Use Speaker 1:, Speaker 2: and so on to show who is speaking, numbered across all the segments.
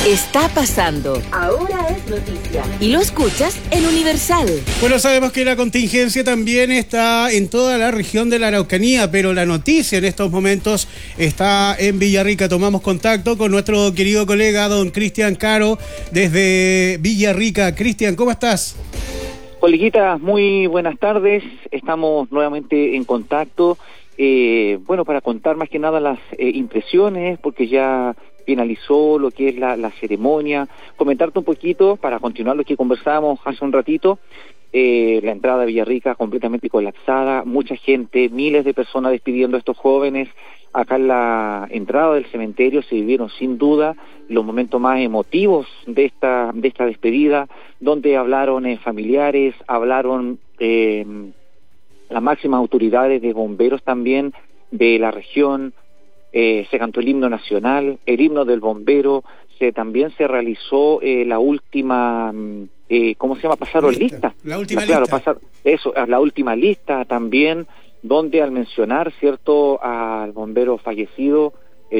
Speaker 1: Está pasando. Ahora es noticia. Y lo escuchas en Universal.
Speaker 2: Bueno, sabemos que la contingencia también está en toda la región de la Araucanía, pero la noticia en estos momentos está en Villarrica. Tomamos contacto con nuestro querido colega, don Cristian Caro, desde Villarrica. Cristian, ¿cómo estás?
Speaker 3: Coleguita, muy buenas tardes. Estamos nuevamente en contacto. Para contar más que nada las impresiones, porque ya finalizó lo que es la ceremonia. Comentarte un poquito, para continuar lo que conversábamos hace un ratito, la entrada de Villarrica completamente colapsada, mucha gente, miles de personas despidiendo a estos jóvenes. Acá en la entrada del cementerio se vivieron sin duda los momentos más emotivos de esta despedida, donde hablaron familiares, hablaron las máximas autoridades de bomberos también de la región. Se cantó el himno nacional, el himno del bombero, también se realizó la última, pasaron lista.
Speaker 2: La última
Speaker 3: lista.
Speaker 2: Claro,
Speaker 3: la última lista también, donde al mencionar, ¿cierto?, al bombero fallecido,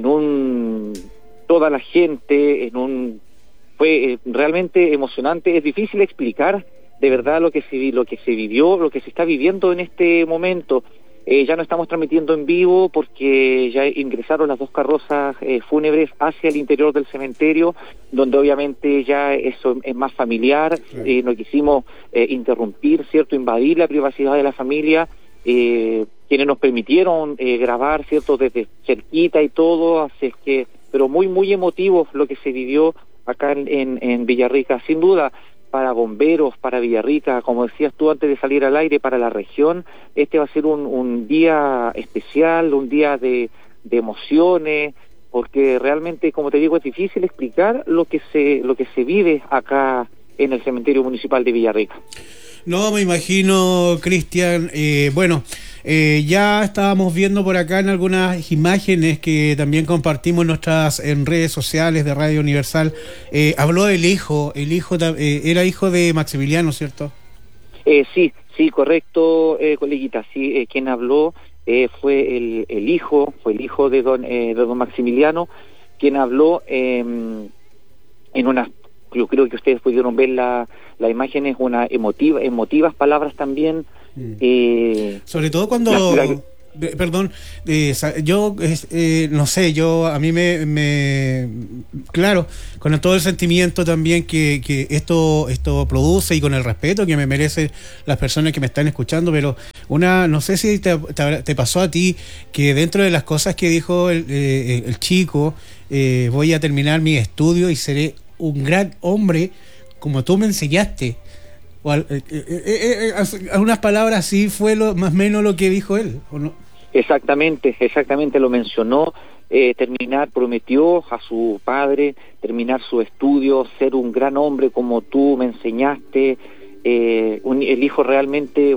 Speaker 3: toda la gente, fue realmente emocionante. Es difícil explicar de verdad lo que se vivió, lo que se está viviendo en este momento. Ya no estamos transmitiendo en vivo porque ya ingresaron las dos carrozas fúnebres hacia el interior del cementerio, donde obviamente ya eso es más familiar. Sí. No quisimos interrumpir, ¿cierto?, invadir la privacidad de la familia, quienes nos permitieron grabar, ¿cierto?, desde cerquita y todo, así es que, pero muy, muy emotivo lo que se vivió acá en Villarrica, sin duda. Para bomberos, para Villarrica, como decías tú antes de salir al aire, para la región, este va a ser un día especial, un día de emociones, porque realmente, como te digo, es difícil explicar lo que se vive acá en el cementerio municipal de Villarrica.
Speaker 2: No, me imagino, Cristian. Ya estábamos viendo por acá en algunas imágenes que también compartimos en redes sociales de Radio Universal. Habló del hijo, era hijo de Maximiliano, ¿cierto?
Speaker 3: Sí, correcto, coleguita. Sí, quien habló fue el hijo de don Maximiliano, quien habló yo creo que ustedes pudieron ver la imagen, es una emotivas palabras también.
Speaker 2: Sobre todo cuando... a mí claro, con todo el sentimiento también que esto produce y con el respeto que me merecen las personas que me están escuchando, pero no sé si te pasó a ti que dentro de las cosas que dijo el chico, voy a terminar mi estudio y seré un gran hombre como tú me enseñaste. Algunas palabras así fue más o menos lo que dijo él, ¿o no?
Speaker 3: Exactamente lo mencionó. Prometió a su padre terminar su estudio, ser un gran hombre como tú me enseñaste. El hijo realmente,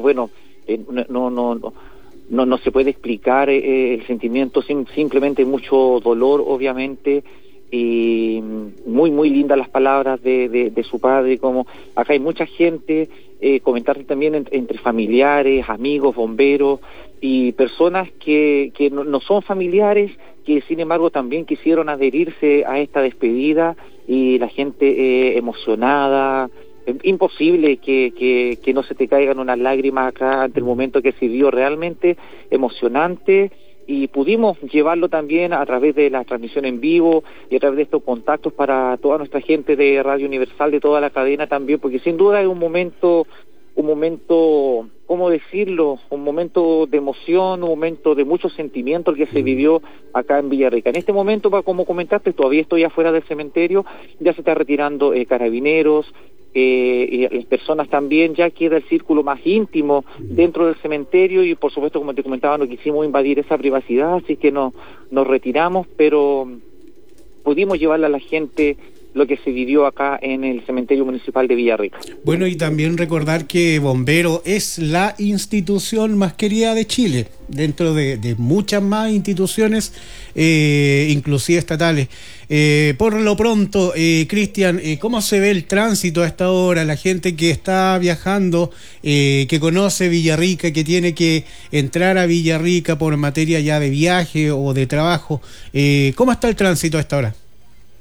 Speaker 3: no se puede explicar el sentimiento, simplemente mucho dolor, obviamente. Y muy, muy lindas las palabras de su padre, como acá hay mucha gente, comentar también entre familiares, amigos, bomberos y personas que no son familiares, que sin embargo también quisieron adherirse a esta despedida, y la gente emocionada. Imposible que no se te caigan unas lágrimas acá ante el momento que se vio, realmente emocionante. Y pudimos llevarlo también a través de la transmisión en vivo y a través de estos contactos para toda nuestra gente de Radio Universal, de toda la cadena también, porque sin duda es un momento, ¿cómo decirlo?, un momento de emoción, un momento de mucho sentimiento el que se vivió acá en Villarrica. En este momento, como comentaste, todavía estoy afuera del cementerio, ya se está retirando carabineros, y las personas también, ya queda el círculo más íntimo dentro del cementerio, y por supuesto, como te comentaba, no quisimos invadir esa privacidad, así que nos retiramos, pero pudimos llevarle a la gente lo que se vivió acá en el cementerio municipal de Villarrica.
Speaker 2: Bueno, y también recordar que Bombero es la institución más querida de Chile, dentro de muchas más instituciones, inclusive estatales. Por lo pronto, Cristian, ¿cómo se ve el tránsito a esta hora? La gente que está viajando, que conoce Villarrica, que tiene que entrar a Villarrica por materia ya de viaje o de trabajo, ¿cómo está el tránsito a esta hora?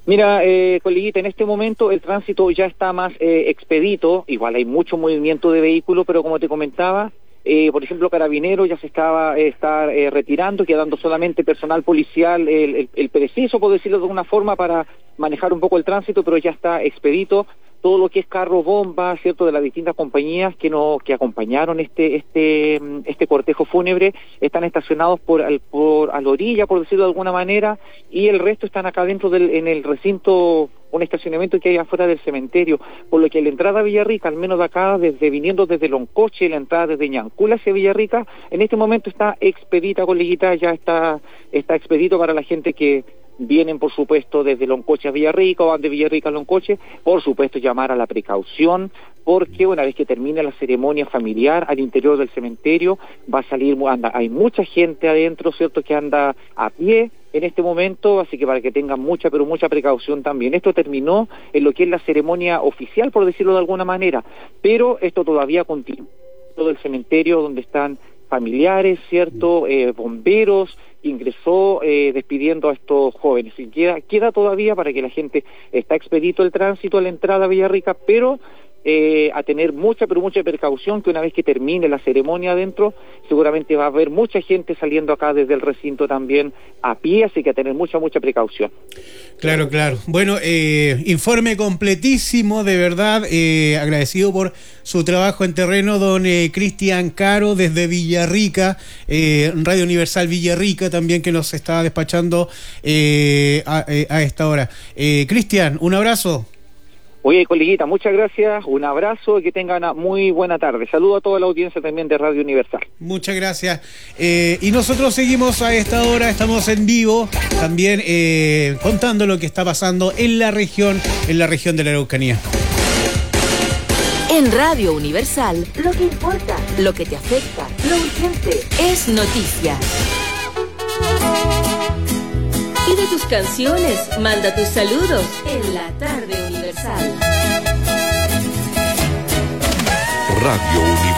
Speaker 3: Mira, coleguita, en este momento el tránsito ya está más expedito, igual hay mucho movimiento de vehículos, pero como te comentaba, por ejemplo, Carabineros ya se está retirando, quedando solamente personal policial, el preciso, por decirlo de alguna forma, para manejar un poco el tránsito, pero ya está expedito. Todo lo que es carro bomba, cierto, de las distintas compañías que acompañaron este cortejo fúnebre, están estacionados a la orilla, por decirlo de alguna manera, y el resto están acá dentro en el recinto, un estacionamiento que hay afuera del cementerio, por lo que la entrada a Villarrica, al menos de acá, viniendo desde Loncoche, la entrada desde Ñancula hacia Villarrica, en este momento está expedita, coleguita, ya está expedito para la gente que vienen, por supuesto, desde Loncoche a Villarrica o van de Villarrica a Loncoche. Por supuesto, llamar a la precaución, porque una vez que termine la ceremonia familiar al interior del cementerio, va a salir, hay mucha gente adentro, ¿cierto?, que anda a pie en este momento, así que para que tengan mucha, pero mucha precaución también. Esto terminó en lo que es la ceremonia oficial, por decirlo de alguna manera, pero esto todavía continúa todo el cementerio donde están familiares, ¿cierto?, bomberos, ingresó despidiendo a estos jóvenes. Y queda todavía para que la gente, está expedito el tránsito a la entrada a Villarrica, pero a tener mucha, pero mucha precaución, que una vez que termine la ceremonia adentro, seguramente va a haber mucha gente saliendo acá desde el recinto también a pie, así que a tener mucha, mucha precaución.
Speaker 2: Claro. Bueno, informe completísimo, de verdad, agradecido por su trabajo en terreno, don Cristian Caro, desde Villarrica, Radio Universal Villarrica también, que nos está despachando a esta hora. Cristian, un abrazo.
Speaker 3: Oye, coleguita, muchas gracias, un abrazo y que tengan una muy buena tarde. Saludo a toda la audiencia también de Radio Universal.
Speaker 2: Muchas gracias. Y nosotros seguimos a esta hora, estamos en vivo, también contando lo que está pasando en la región de la Araucanía.
Speaker 1: En Radio Universal, lo que importa, lo que te afecta, lo urgente, es noticia. Pide tus canciones, manda tus saludos en la tarde Universal.
Speaker 4: Radio Universal.